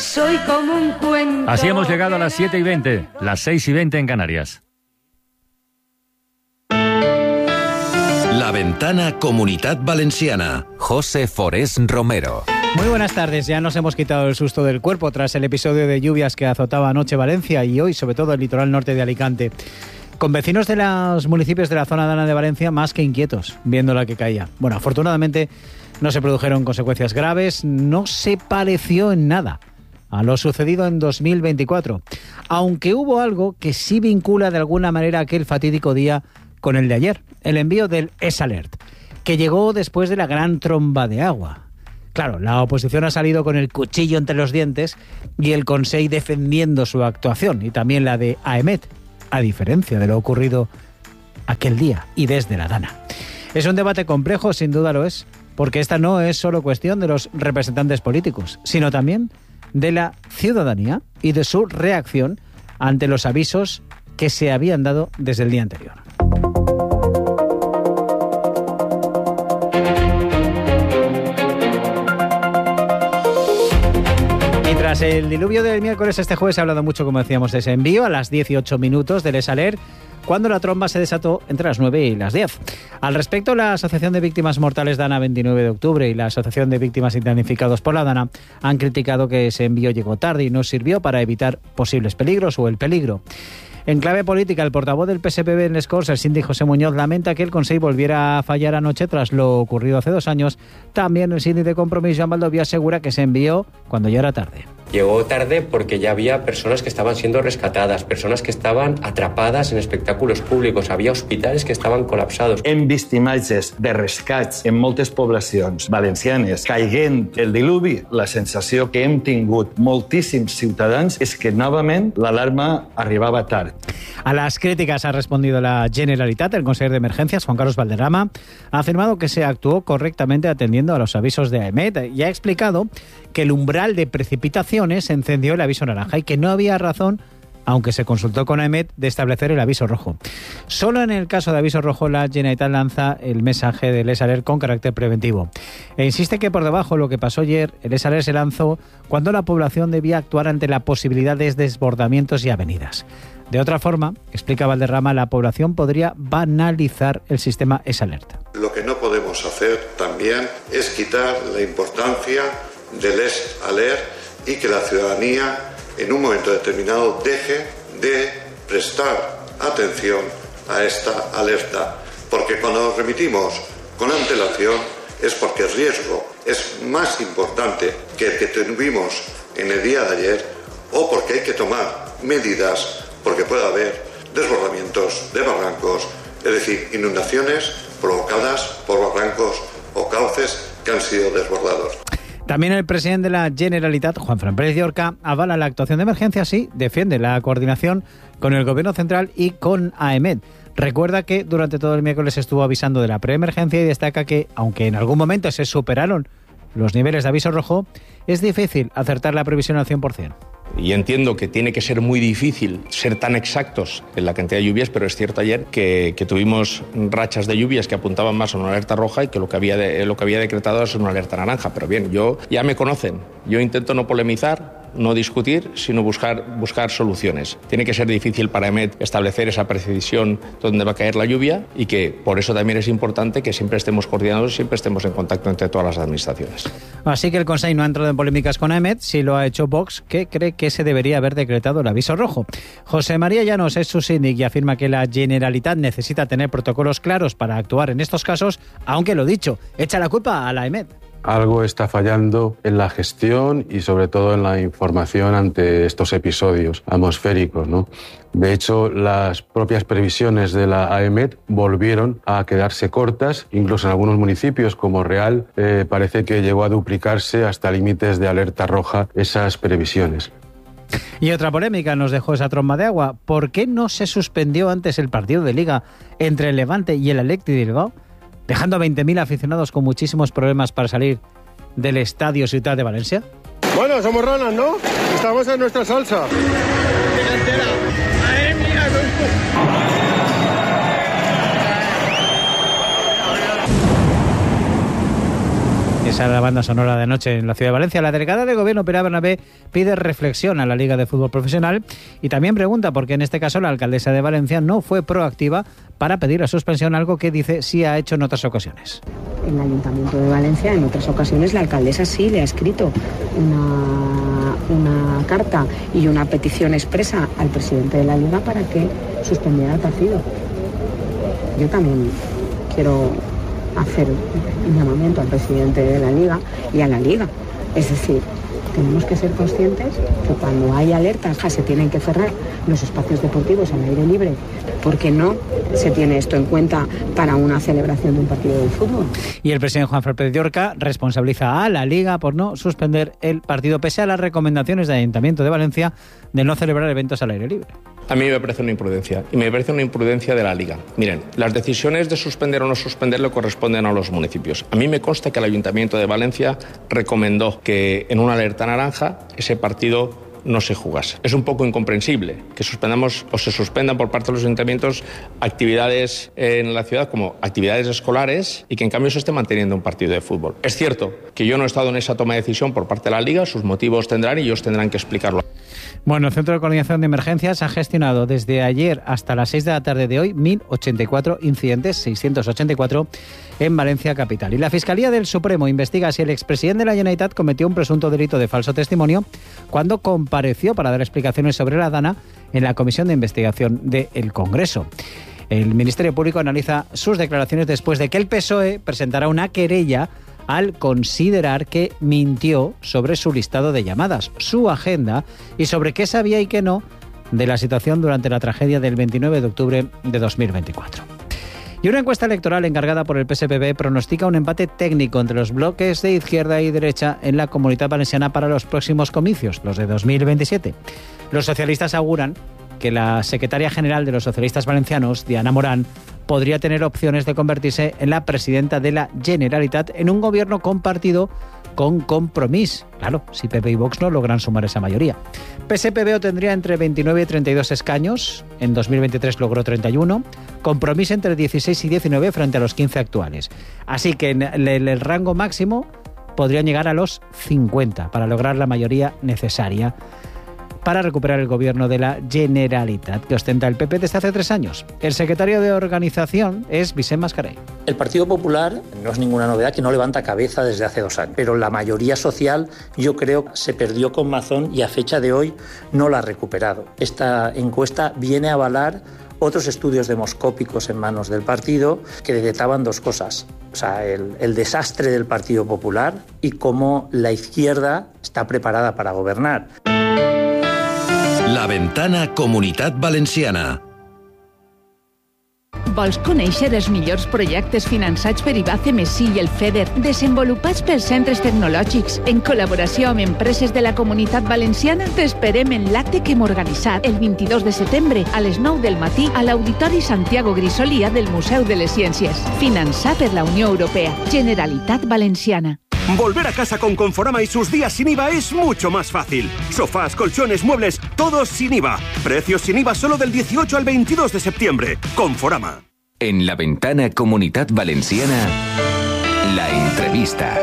Soy como un cuento. Así hemos llegado a las 7:20, las 6:20 en Canarias. La Ventana Comunitat Valenciana. José Forés Romero. Muy buenas tardes, ya nos hemos quitado el susto del cuerpo tras el episodio de lluvias que azotaba anoche Valencia y hoy sobre todo el litoral norte de Alicante. Con vecinos de los municipios de la zona dana de Valencia más que inquietos, viendo la que caía. Bueno, afortunadamente no se produjeron consecuencias graves, no se pareció en nada a lo sucedido en 2024, aunque hubo algo que sí vincula de alguna manera aquel fatídico día con el de ayer, el envío del S-Alert, que llegó después de la gran tromba de agua. Claro, la oposición ha salido con el cuchillo entre los dientes y el Consell defendiendo su actuación, y también la de AEMET, a diferencia de lo ocurrido aquel día y desde la Dana. Es un debate complejo, sin duda lo es, porque esta no es solo cuestión de los representantes políticos, sino también de la ciudadanía y de su reacción ante los avisos que se habían dado desde el día anterior. Tras el diluvio del miércoles, este jueves se ha hablado mucho, como decíamos, de ese envío a las 18 minutos del S-Alert, cuando la tromba se desató entre las 9 y las 10. Al respecto, la Asociación de Víctimas Mortales Dana 29 de octubre y la Asociación de Víctimas y Damnificados por la Dana han criticado que ese envío llegó tarde y no sirvió para evitar posibles peligros o el peligro. En clave política, el portavoz del PSPB en les Corts, el síndic José Muñoz, lamenta que el Consell volviera a fallar anoche tras lo ocurrido hace 2 años. También el síndic de Compromís, Joan Baldoví, asegura que se envió cuando ya era tarde. Llegó tarde porque ya había personas que estaban siendo rescatadas, personas que estaban atrapadas en espectáculos públicos, había hospitals que estaven colapsados. Hem vist imatges de rescats en moltes poblacions valencianes caiguent el diluvi. La sensació que hem tingut moltíssims ciutadans és que novament l'alarma arribava tard. A las críticas ha respondido la Generalitat. El consejero de Emergencias, Juan Carlos Valderrama, ha afirmado que se actuó correctamente atendiendo a los avisos de AEMET y ha explicado que el umbral de precipitaciones encendió el aviso naranja y que no había razón, aunque se consultó con AEMET, de establecer el aviso rojo. Solo en el caso de aviso rojo la Generalitat lanza el mensaje del S-Alert con carácter preventivo. E insiste que por debajo lo que pasó ayer, el S-Alert se lanzó cuando la población debía actuar ante la posibilidad de desbordamientos y avenidas. De otra forma, explica Valderrama, la población podría banalizar el sistema S-Alert. Lo que no podemos hacer también es quitar la importancia del S-Alert y que la ciudadanía en un momento determinado deje de prestar atención a esta alerta, porque cuando nos remitimos con antelación es porque el riesgo es más importante que el que tuvimos en el día de ayer, o porque hay que tomar medidas porque puede haber desbordamientos de barrancos, es decir, inundaciones provocadas por barrancos o cauces que han sido desbordados. También el presidente de la Generalitat, Juanfran Pérez Llorca, avala la actuación de emergencia, sí, defiende la coordinación con el Gobierno Central y con AEMET. Recuerda que durante todo el miércoles estuvo avisando de la preemergencia y destaca que, aunque en algún momento se superaron los niveles de aviso rojo, es difícil acertar la previsión al 100%. Y entiendo que tiene que ser muy difícil ser tan exactos en la cantidad de lluvias, pero es cierto ayer que tuvimos rachas de lluvias que apuntaban más a una alerta roja y que lo que había decretado es una alerta naranja. Pero bien, ya me conocen, yo intento no polemizar, no discutir, sino buscar soluciones. Tiene que ser difícil para AEMET establecer esa precisión donde va a caer la lluvia y que por eso también es importante que siempre estemos coordinados, siempre estemos en contacto entre todas las administraciones. Así que el Consell no ha entrado en polémicas con AEMET, sí lo ha hecho Vox, que cree que se debería haber decretado el aviso rojo. José María Llanos es su síndic y afirma que la Generalitat necesita tener protocolos claros para actuar en estos casos, aunque lo dicho, echa la culpa a la AEMET. Algo está fallando en la gestión y sobre todo en la información ante estos episodios atmosféricos, ¿no? De hecho, las propias previsiones de la AEMET volvieron a quedarse cortas, incluso en algunos municipios como Real parece que llegó a duplicarse hasta límites de alerta roja esas previsiones. Y otra polémica nos dejó esa tromba de agua. ¿Por qué no se suspendió antes el partido de Liga entre el Levante y el Athletic de Bilbao, dejando a 20.000 aficionados con muchísimos problemas para salir del estadio Ciutat de Valencia? Bueno, somos ranas, ¿no? Estamos en nuestra salsa. Esa es la banda sonora de anoche en la ciudad de Valencia. La delegada de Gobierno, Pilar Bernabé, pide reflexión a la Liga de Fútbol Profesional y también pregunta por qué en este caso la alcaldesa de Valencia no fue proactiva para pedir la suspensión, algo que dice sí ha hecho en otras ocasiones. En el Ayuntamiento de Valencia, en otras ocasiones, la alcaldesa sí le ha escrito una carta y una petición expresa al presidente de la Liga para que suspendiera el partido. Yo también quiero hacer un llamamiento al presidente de la Liga y a la Liga. Es decir, tenemos que ser conscientes que cuando hay alertas se tienen que cerrar los espacios deportivos al aire libre, porque no se tiene esto en cuenta para una celebración de un partido de fútbol. Y el presidente Juan Fran Pérez Llorca responsabiliza a la Liga por no suspender el partido, pese a las recomendaciones del Ayuntamiento de Valencia de no celebrar eventos al aire libre. A mí me parece una imprudencia, y me parece una imprudencia de la Liga. Miren, las decisiones de suspender o no suspender le corresponden a los municipios. A mí me consta que el Ayuntamiento de Valencia recomendó que en una alerta naranja ese partido no se jugase. Es un poco incomprensible que suspendamos o se suspendan por parte de los ayuntamientos actividades en la ciudad como actividades escolares y que en cambio se esté manteniendo un partido de fútbol. Es cierto que yo no he estado en esa toma de decisión por parte de la Liga, sus motivos tendrán y ellos tendrán que explicarlo. Bueno, el Centro de Coordinación de Emergencias ha gestionado desde ayer hasta las 6 de la tarde de hoy 1.084 incidentes, 684 en Valencia capital. Y la Fiscalía del Supremo investiga si el expresidente de la Generalitat cometió un presunto delito de falso testimonio cuando compareció para dar explicaciones sobre la Dana en la Comisión de Investigación del Congreso. El Ministerio Público analiza sus declaraciones después de que el PSOE presentara una querella al considerar que mintió sobre su listado de llamadas, su agenda y sobre qué sabía y qué no de la situación durante la tragedia del 29 de octubre de 2024. Y una encuesta electoral encargada por el PSPB pronostica un empate técnico entre los bloques de izquierda y derecha en la Comunitat Valenciana para los próximos comicios, los de 2027. Los socialistas auguran que la secretaria general de los socialistas valencianos, Diana Morán, podría tener opciones de convertirse en la presidenta de la Generalitat en un gobierno compartido con Compromís. Claro, si PP y Vox no logran sumar esa mayoría. PSPB obtendría entre 29 y 32 escaños, en 2023 logró 31, Compromís entre 16 y 19 frente a los 15 actuales. Así que en el rango máximo podrían llegar a los 50 para lograr la mayoría necesaria para recuperar el gobierno de la Generalitat, que ostenta el PP desde hace 3 años. El secretario de organización es Vicent Mascarell. El Partido Popular no es ninguna novedad que no levanta cabeza desde hace 2 años, pero la mayoría social yo creo se perdió con Mazón y a fecha de hoy no la ha recuperado. Esta encuesta viene a avalar otros estudios demoscópicos en manos del partido que detectaban 2 cosas. O sea, el desastre del Partido Popular y cómo la izquierda está preparada para gobernar. La Ventana Comunitat Valenciana. Vols conèixer els millors projectes finançats per IBACMSI i el FEDER, desenvolupats pels centres tecnològics, en col·laboració amb empreses de la Comunitat Valenciana? T'esperem en l'acte que hem organitzat el 22 de setembre a les 9 del matí a l'Auditori Santiago Grisolia del Museu de les Ciències. Finançat per la Unió Europea. Generalitat Valenciana. Volver a casa con Conforama y sus días sin IVA es mucho más fácil. Sofás, colchones, muebles, todos sin IVA. Precios sin IVA solo del 18 al 22 de septiembre. Conforama. En La Ventana Comunitat Valenciana, la entrevista.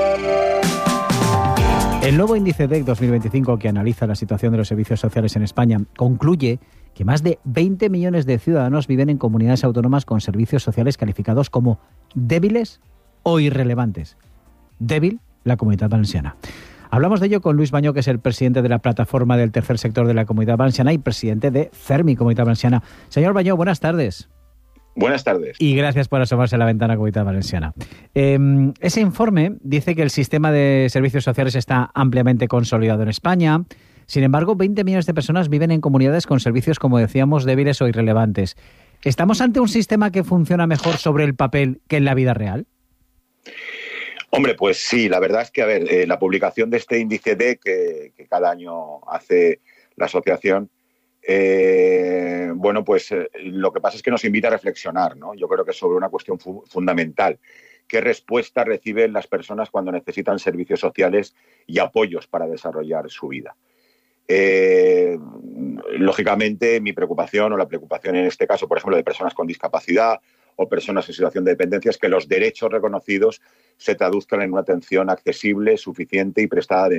El nuevo índice DEC 2025, que analiza la situación de los servicios sociales en España, concluye que más de 20 millones de ciudadanos viven en comunidades autónomas con servicios sociales calificados como débiles o irrelevantes. Débil la Comunitat Valenciana. Hablamos de ello con Luis Bañó, que es el presidente de la plataforma del tercer sector de la Comunidad Valenciana y presidente de CERMI Comunitat Valenciana. Señor Bañó, buenas tardes. Buenas tardes. Y gracias por asomarse a la ventana Comunitat Valenciana. Ese informe dice que el sistema de servicios sociales está ampliamente consolidado en España. Sin embargo, 20 millones de personas viven en comunidades con servicios, como decíamos, débiles o irrelevantes. ¿Estamos ante un sistema que funciona mejor sobre el papel que en la vida real? Hombre, pues sí, la verdad es que, a ver, la publicación de este índice DEC que cada año hace la asociación, bueno, pues lo que pasa es que nos invita a reflexionar, ¿no? Yo creo que es sobre una cuestión fundamental. ¿Qué respuesta reciben las personas cuando necesitan servicios sociales y apoyos para desarrollar su vida? Lógicamente, mi preocupación o la preocupación en este caso, por ejemplo, de personas con discapacidad o personas en situación de dependencia es que los derechos reconocidos se traduzcan en una atención accesible, suficiente y prestada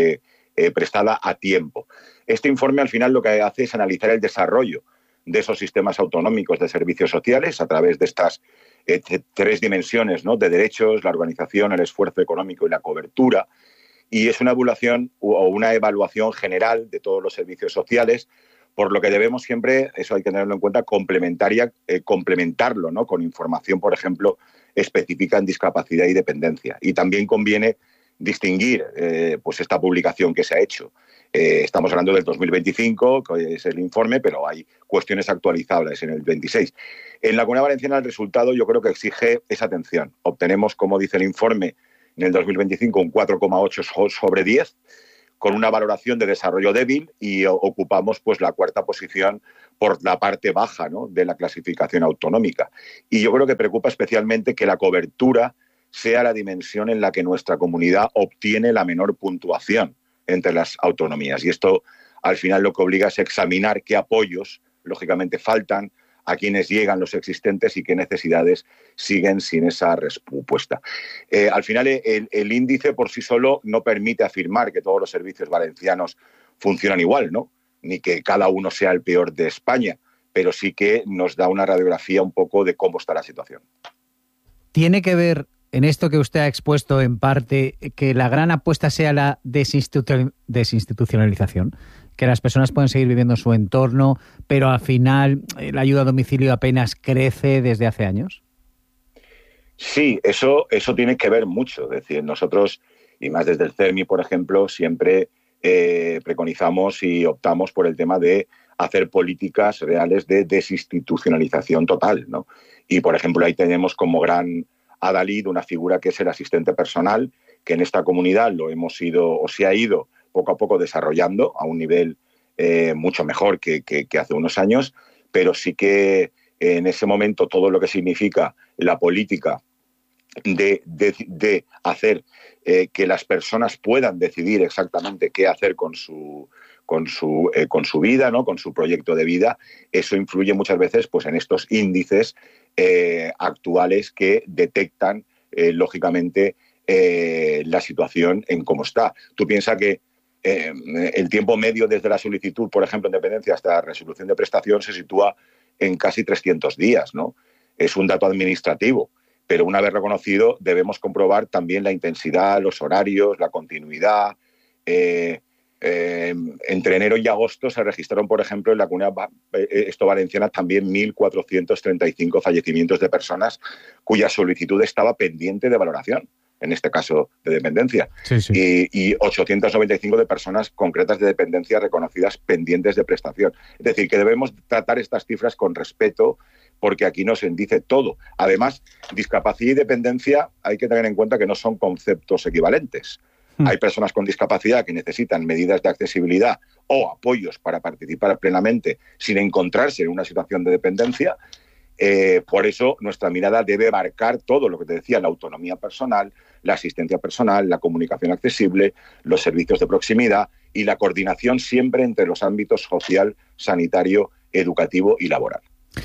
a tiempo. Este informe al final lo que hace es analizar el desarrollo de esos sistemas autonómicos de servicios sociales a través de estas tres dimensiones, ¿no?, de derechos, la organización, el esfuerzo económico y la cobertura. Y es una evaluación o una evaluación general de todos los servicios sociales, por lo que debemos siempre, eso hay que tenerlo en cuenta, complementarlo, ¿no?, con información, por ejemplo, específica en discapacidad y dependencia. Y también conviene distinguir pues esta publicación que se ha hecho. Estamos hablando del 2025, que es el informe, pero hay cuestiones actualizables en el 26. En la Comunidad Valenciana el resultado yo creo que exige esa atención. Obtenemos, como dice el informe, en el 2025 un 4,8 sobre 10, con una valoración de desarrollo débil, y ocupamos pues la cuarta posición por la parte baja, ¿no?, de la clasificación autonómica. Y yo creo que preocupa especialmente que la cobertura sea la dimensión en la que nuestra comunidad obtiene la menor puntuación entre las autonomías. Y esto, al final, lo que obliga es examinar qué apoyos, lógicamente, faltan, a quienes llegan los existentes y qué necesidades siguen sin esa respuesta. Al final, el índice por sí solo no permite afirmar que todos los servicios valencianos funcionan igual, ¿no?, ni que cada uno sea el peor de España, pero sí que nos da una radiografía un poco de cómo está la situación. ¿Tiene que ver en esto que usted ha expuesto en parte que la gran apuesta sea la desinstitucionalización? Que las personas pueden seguir viviendo en su entorno, pero al final la ayuda a domicilio apenas crece desde hace años. Sí, eso tiene que ver mucho. Es decir, nosotros, y más desde el CERMI, por ejemplo, siempre preconizamos y optamos por el tema de hacer políticas reales de desinstitucionalización total, ¿no? Y, por ejemplo, ahí tenemos como gran adalid una figura que es el asistente personal, que en esta comunidad se ha ido poco a poco desarrollando a un nivel mucho mejor que hace unos años, pero sí que en ese momento todo lo que significa la política de hacer que las personas puedan decidir exactamente qué hacer con su vida, ¿no?, con su proyecto de vida, eso influye muchas veces pues en estos índices actuales que detectan lógicamente la situación en cómo está. Tú piensas que el tiempo medio desde la solicitud, por ejemplo, en dependencia hasta la resolución de prestación se sitúa en casi 300 días, ¿no? Es un dato administrativo, pero una vez reconocido debemos comprobar también la intensidad, los horarios, la continuidad. Entre enero y agosto se registraron, por ejemplo, en la Comunidad Valenciana también 1.435 fallecimientos de personas cuya solicitud estaba pendiente de valoración, en este caso de dependencia, sí. Y 895 de personas concretas de dependencia reconocidas pendientes de prestación. Es decir, que debemos tratar estas cifras con respeto, porque aquí no se dice todo. Además, discapacidad y dependencia hay que tener en cuenta que no son conceptos equivalentes. Hay personas con discapacidad que necesitan medidas de accesibilidad o apoyos para participar plenamente sin encontrarse en una situación de dependencia. Por eso nuestra mirada debe abarcar todo lo que te decía, la autonomía personal, la asistencia personal, la comunicación accesible, los servicios de proximidad y la coordinación siempre entre los ámbitos social, sanitario, educativo y laboral.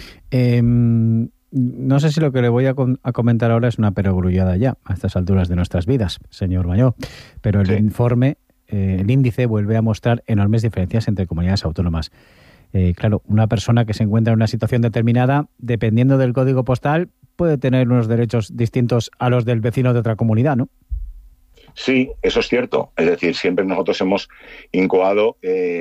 No sé si lo que le voy a comentar ahora es una perogrullada ya, a estas alturas de nuestras vidas, señor Mayó, pero el informe, el índice vuelve a mostrar enormes diferencias entre comunidades autónomas. Claro, una persona que se encuentra en una situación determinada, dependiendo del código postal, puede tener unos derechos distintos a los del vecino de otra comunidad, ¿no? Sí, eso es cierto. Es decir, siempre nosotros hemos incoado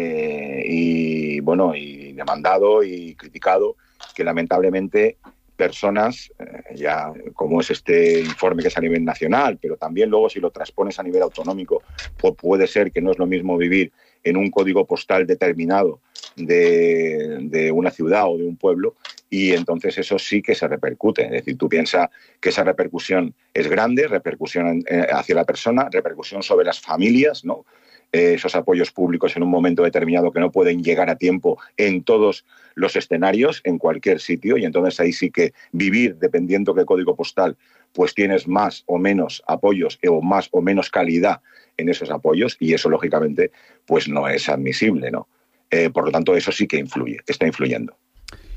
y demandado y criticado que lamentablemente personas, ya como es este informe que es a nivel nacional, pero también luego si lo transpones a nivel autonómico, pues puede ser que no es lo mismo vivir en un código postal determinado de una ciudad o de un pueblo, y entonces eso sí que se repercute. Es decir, tú piensas que esa repercusión es grande, repercusión hacia la persona, repercusión sobre las familias, ¿no? Esos apoyos públicos en un momento determinado que no pueden llegar a tiempo en todos los escenarios, en cualquier sitio, y entonces ahí sí que vivir, dependiendo qué código postal, pues tienes más o menos apoyos o más o menos calidad en esos apoyos, y eso lógicamente pues no es admisible, ¿no? Por lo tanto, eso sí que influye, está influyendo.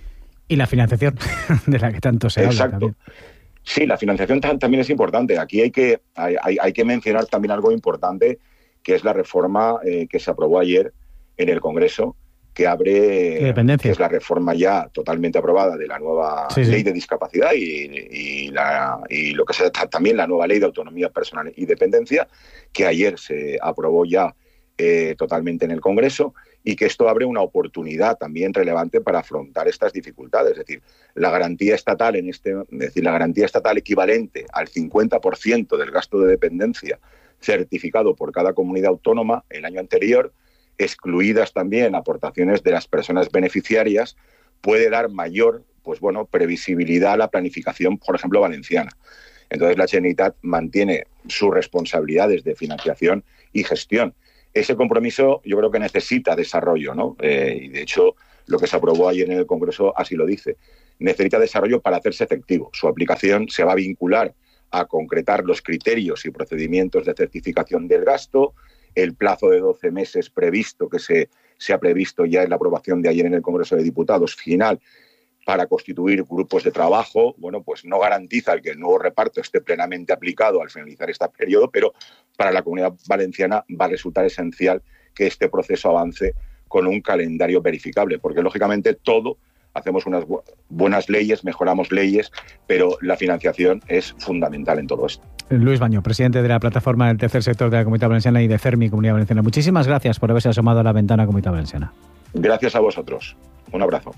Y la financiación, de la que tanto se habla también. Sí, la financiación también es importante. Aquí hay que mencionar también algo importante, que es la reforma que se aprobó ayer en el Congreso, que abre, que es la reforma ya totalmente aprobada de la nueva ley de discapacidad y lo que es también la nueva ley de autonomía personal y dependencia, que ayer se aprobó ya totalmente en el Congreso, y que esto abre una oportunidad también relevante para afrontar estas dificultades. Es decir, la garantía estatal la garantía estatal equivalente al 50% del gasto de dependencia certificado por cada comunidad autónoma el año anterior, excluidas también aportaciones de las personas beneficiarias, puede dar mayor, previsibilidad a la planificación, por ejemplo, valenciana. Entonces, la Generalitat mantiene sus responsabilidades de financiación y gestión. Ese compromiso yo creo que necesita desarrollo, ¿no? Y de hecho, lo que se aprobó ayer en el Congreso así lo dice. Necesita desarrollo para hacerse efectivo. Su aplicación se va a vincular a concretar los criterios y procedimientos de certificación del gasto, el plazo de 12 meses previsto, que se ha previsto ya en la aprobación de ayer en el Congreso de Diputados final, para constituir grupos de trabajo. No garantiza el que el nuevo reparto esté plenamente aplicado al finalizar este periodo, pero para la Comunidad Valenciana va a resultar esencial que este proceso avance con un calendario verificable, porque lógicamente hacemos unas buenas leyes, mejoramos leyes, pero la financiación es fundamental en todo esto. Luis Baño, presidente de la plataforma del tercer sector de la Comunidad Valenciana y de Fermi Comunidad Valenciana. Muchísimas gracias por haberse asomado a la ventana Comunidad Valenciana. Gracias a vosotros. Un abrazo.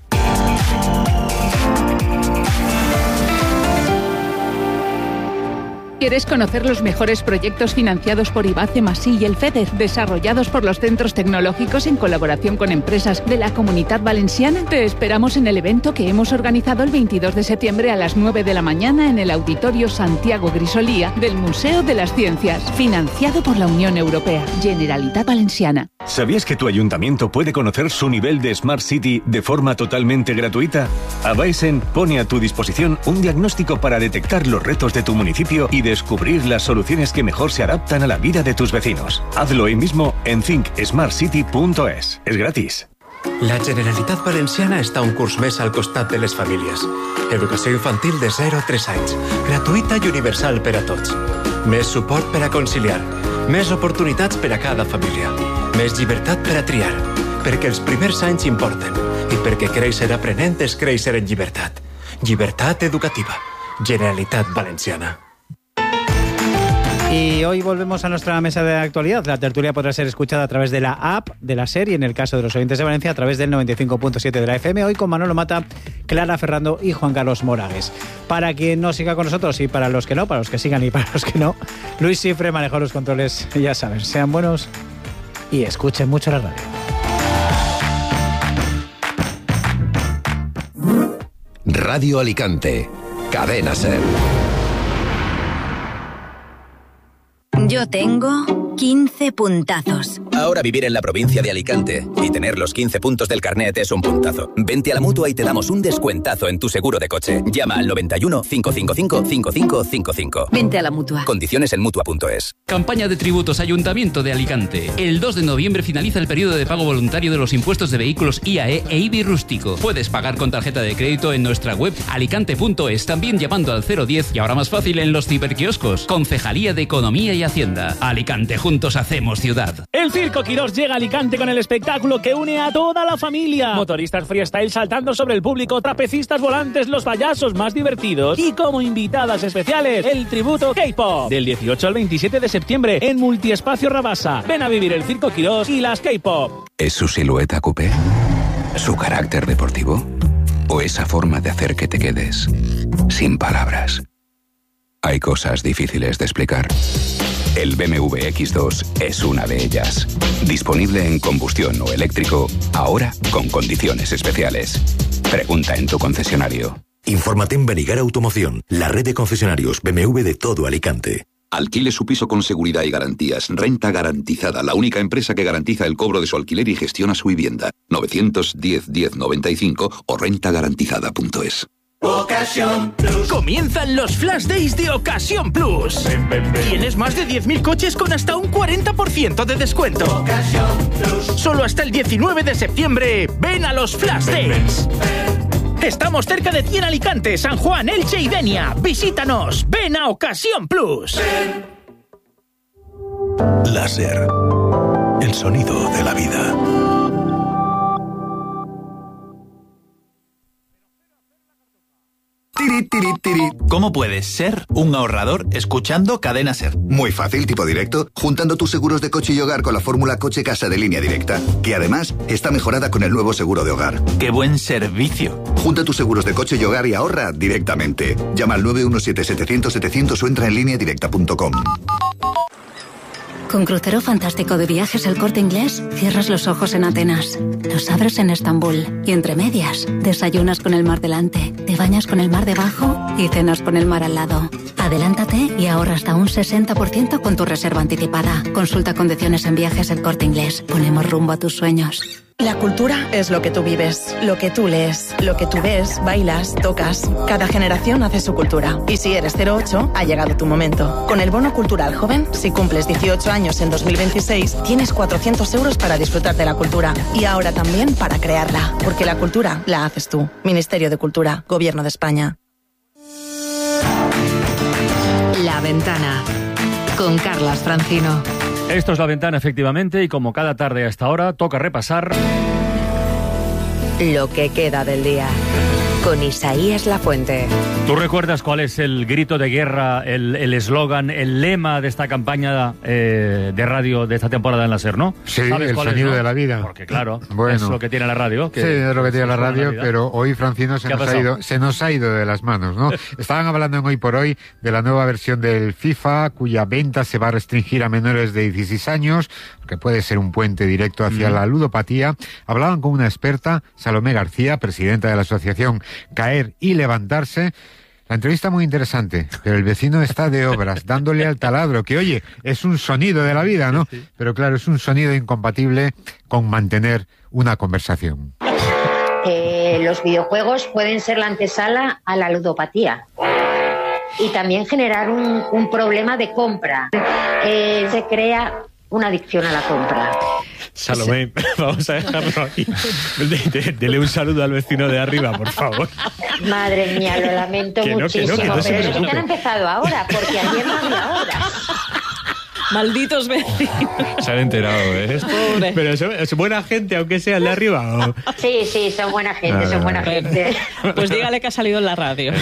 ¿Quieres conocer los mejores proyectos financiados por IBACE, Masí y el FEDER, desarrollados por los centros tecnológicos en colaboración con empresas de la Comunidad Valenciana? Te esperamos en el evento que hemos organizado el 22 de septiembre a las 9 de la mañana en el Auditorio Santiago Grisolía del Museo de las Ciencias, financiado por la Unión Europea, Generalitat Valenciana. ¿Sabías que tu ayuntamiento puede conocer su nivel de Smart City de forma totalmente gratuita? Avaisen pone a tu disposición un diagnóstico para detectar los retos de tu municipio y descubrir las soluciones que mejor se adaptan a la vida de tus vecinos. Hazlo hoy mismo en thinksmartcity.es. Es gratis. La Generalitat Valenciana està un curs més al costat de les famílies. Educació infantil de 0 a 3 anys, gratuïta i universal per a tots. Més suport per a conciliar, més oportunitats per a cada família, més llibertat per a triar, perquè els primers anys importen i perquè créixer aprenent és créixer en llibertat. Llibertat educativa. Generalitat Valenciana. Y hoy volvemos a nuestra mesa de actualidad. La tertulia podrá ser escuchada a través de la app de la SER y, en el caso de los oyentes de Valencia, a través del 95.7 de la FM. Hoy con Manolo Mata, Clara Ferrando y Juan Carlos Moragues. Para quien no siga con nosotros y para los que no, para los que sigan y para los que no, Luis Cifre manejó los controles. Ya saben, sean buenos y escuchen mucho la radio. Radio Alicante, Cadena SER. Yo tengo 15 puntazos. Ahora vivir en la provincia de Alicante y tener los 15 puntos del carnet es un puntazo. Vente a la Mutua y te damos un descuentazo en tu seguro de coche. Llama al 91 555 5555. Vente a la Mutua. Condiciones en Mutua.es. Campaña de tributos Ayuntamiento de Alicante. El 2 de noviembre finaliza el periodo de pago voluntario de los impuestos de vehículos IAE e IBI rústico. Puedes pagar con tarjeta de crédito en nuestra web alicante.es, también llamando al 010 y ahora más fácil en los ciberquioscos. Concejalía de Economía y Hacienda. Alicante, juntos hacemos ciudad. El Circo Quirós llega a Alicante con el espectáculo que une a toda la familia. Motoristas freestyle saltando sobre el público, trapecistas volantes, los payasos más divertidos y como invitadas especiales, el tributo K-Pop. Del 18 al 27 de septiembre en Multiespacio Rabasa. Ven a vivir el Circo Quirós y las K-Pop. ¿Es su silueta coupé? ¿Su carácter deportivo? ¿O esa forma de hacer que te quedes sin palabras? Hay cosas difíciles de explicar. El BMW X2 es una de ellas. Disponible en combustión o eléctrico, ahora con condiciones especiales. Pregunta en tu concesionario. Infórmate en Benigar Automoción, la red de concesionarios BMW de todo Alicante. Alquile su piso con seguridad y garantías. Renta Garantizada, la única empresa que garantiza el cobro de su alquiler y gestiona su vivienda. 910 1095 o rentagarantizada.es. Ocasión Plus. Comienzan los Flash Days de Ocasión Plus. Tienes más de 10.000 coches con hasta un 40% de descuento. Ocasión Plus. Solo hasta el 19 de septiembre. Ven a los Flash Days. Estamos cerca de ti en Alicante, San Juan, Elche y Denia. Visítanos. Ven a Ocasión Plus. Láser. El sonido de la vida. Tiri, tiri, tiri. ¿Cómo puedes ser un ahorrador escuchando Cadena Ser? Muy fácil, tipo directo, juntando tus seguros de coche y hogar con la fórmula Coche Casa de Línea Directa, que además está mejorada con el nuevo seguro de hogar. ¡Qué buen servicio! Junta tus seguros de coche y hogar y ahorra directamente. Llama al 917-700-700 o entra en lineadirecta.com. Con crucero fantástico de Viajes El Corte Inglés, cierras los ojos en Atenas, los abres en Estambul y entre medias, desayunas con el mar delante, te bañas con el mar debajo y cenas con el mar al lado. Adelántate y ahorra hasta un 60% con tu reserva anticipada. Consulta condiciones en Viajes El Corte Inglés. Ponemos rumbo a tus sueños. La cultura es lo que tú vives, lo que tú lees, lo que tú ves, bailas, tocas. Cada generación hace su cultura. Y si eres 08, ha llegado tu momento. Con el Bono Cultural Joven, si cumples 18 años en 2026, tienes 400 euros para disfrutar de la cultura. Y ahora también para crearla. Porque la cultura la haces tú. Ministerio de Cultura, Gobierno de España. La Ventana, con Carlas Francino. Esto es La Ventana, efectivamente, y como cada tarde a esta hora, toca repasar lo que queda del día, con Isaías Lafuente. ¿Tú recuerdas cuál es el grito de guerra, el eslogan, el lema de esta campaña de radio de esta temporada en la SER, no? Sí, el sonido de la vida. Porque claro, bueno, es lo que tiene la radio. Sí, es lo que tiene la radio, pero hoy, Francino, se nos ha ido de las manos, ¿no? Estaban hablando en Hoy por Hoy de la nueva versión del FIFA, cuya venta se va a restringir a menores de 16 años, que puede ser un puente directo hacia la ludopatía. Hablaban con una experta, Salomé García, presidenta de la asociación Caer y Levantarse. La entrevista muy interesante, pero el vecino está de obras, dándole al taladro, que oye, es un sonido de la vida, ¿no? Pero claro, es un sonido incompatible con mantener una conversación. Los videojuegos pueden ser la antesala a la ludopatía y también generar un problema de compra. Se crea una adicción a la compra. Salomé, vamos a dejarlo aquí. Dele un saludo al vecino de arriba, por favor. Madre mía, lo lamento muchísimo. Pero es que han empezado ahora, porque ayer no había horas. Malditos vecinos. Se han enterado, ¿eh? Pobre. Pero es buena gente, aunque sea el de arriba. ¿O? Sí, son buena gente, son buena gente. Pues dígale que ha salido en la radio.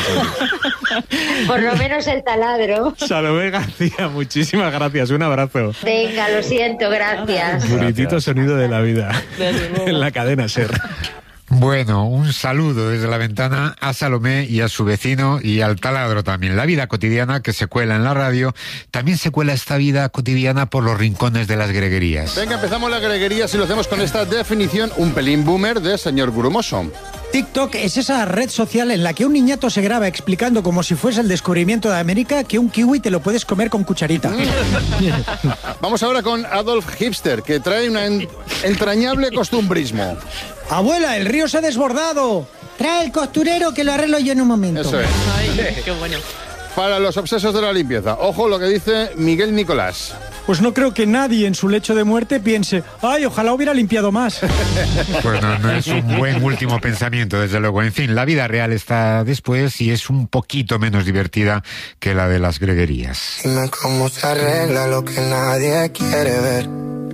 Por lo menos el taladro. Salomé García, muchísimas gracias. Un abrazo. Venga, lo siento, gracias. Bonitito sonido de la vida. En la cadena SER. Bueno, un saludo desde La Ventana a Salomé y a su vecino y al taladro también. La vida cotidiana que se cuela en la radio, también se cuela esta vida cotidiana por los rincones de las greguerías. Venga, empezamos las greguerías y lo hacemos con esta definición un pelín boomer de señor Grumoso. TikTok es esa red social en la que un niñato se graba explicando como si fuese el descubrimiento de América que un kiwi te lo puedes comer con cucharita. Vamos ahora con Adolf Hipster, que trae un entrañable costumbrismo. Abuela, el río se ha desbordado. Trae el costurero que lo arreglo yo en un momento. Eso es. Ay, qué bueno. Para los obsesos de la limpieza, ojo lo que dice Miguel Nicolás. Pues no creo que nadie en su lecho de muerte piense, ay, ojalá hubiera limpiado más. Pues no es un buen último pensamiento, desde luego. En fin, la vida real está después y es un poquito menos divertida que la de las greguerías. Dime cómo se arregla lo que nadie quiere ver.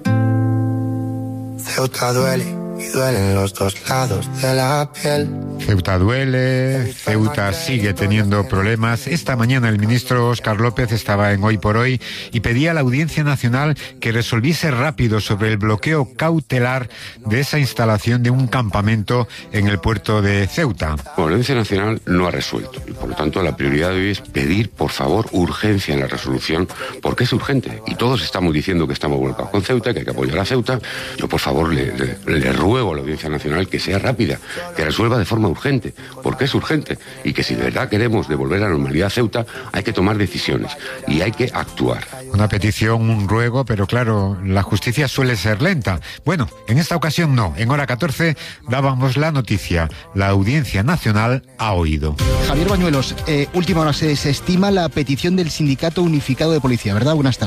Ceuta duele y duelen los dos lados de la piel. Ceuta duele, Ceuta sigue teniendo problemas. Esta mañana el ministro Óscar López estaba en Hoy por Hoy y pedía a la Audiencia Nacional que resolviese rápido sobre el bloqueo cautelar de esa instalación de un campamento en el puerto de Ceuta. La Audiencia Nacional no ha resuelto y por lo tanto la prioridad de hoy es pedir por favor urgencia en la resolución porque es urgente y todos estamos diciendo que estamos volcados con Ceuta, que hay que apoyar a Ceuta. Yo por favor le ruego a la Audiencia Nacional que sea rápida, que resuelva de forma urgente, porque es urgente, y que si de verdad queremos devolver la normalidad a Ceuta, hay que tomar decisiones y hay que actuar. Una petición, un ruego, pero claro, la justicia suele ser lenta. Bueno, en esta ocasión no. En hora 14 dábamos la noticia. La Audiencia Nacional ha oído. Javier Bañuelos, última hora, se estima la petición del Sindicato Unificado de Policía, ¿verdad? Buenas tardes.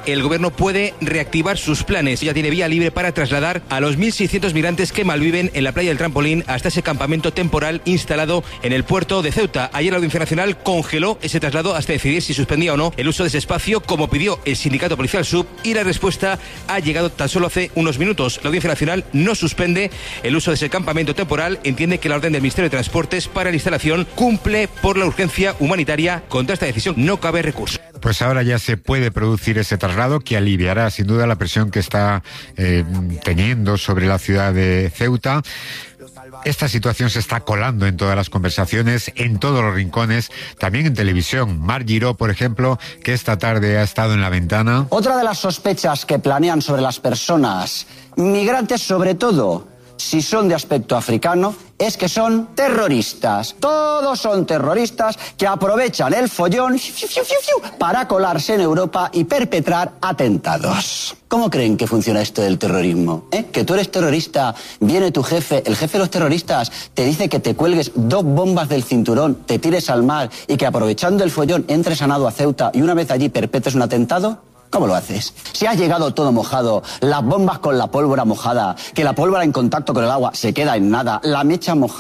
el gobierno puede reactivar sus planes. Ya tiene vía libre para trasladar a los 1.600 migrantes que malviven en la playa del Trampolín hasta ese campamento temporal instalado en el puerto de Ceuta. Ayer la Audiencia Nacional congeló ese traslado hasta decidir si suspendía o no el uso de ese espacio, como pidió el sindicato policial SUB, y la respuesta ha llegado tan solo hace unos minutos. La Audiencia Nacional no suspende el uso de ese campamento temporal, entiende que la orden del Ministerio de Transportes para la instalación cumple por la urgencia humanitaria. Contra esta decisión no cabe recurso. Pues ahora ya se puede producir ese traslado que aliviará sin duda la presión que está teniendo sobre la ciudad de Ceuta. Esta situación se está colando en todas las conversaciones, en todos los rincones, también en televisión. Mar Giró, por ejemplo, que esta tarde ha estado en La Ventana. Otra de las sospechas que planean sobre las personas migrantes, sobre todo si son de aspecto africano, es que son terroristas. Todos son terroristas que aprovechan el follón para colarse en Europa y perpetrar atentados. ¿Cómo creen que funciona esto del terrorismo? Que tú eres terrorista, viene tu jefe, el jefe de los terroristas, te dice que te cuelgues 2 bombas del cinturón, te tires al mar y que aprovechando el follón entres a nado a Ceuta y una vez allí perpetres un atentado. ¿Cómo lo haces? Si has llegado todo mojado, las bombas con la pólvora mojada, que la pólvora en contacto con el agua se queda en nada, la mecha mojada.